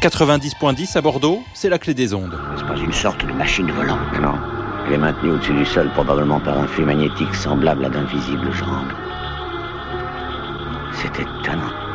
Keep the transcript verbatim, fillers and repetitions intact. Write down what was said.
quatre-vingt-dix virgule dix à Bordeaux, c'est la clé des ondes. C'est pas une sorte de machine volante. Non, elle est maintenue au-dessus du sol, probablement par un flux magnétique semblable à d'invisibles jambes. C'est étonnant.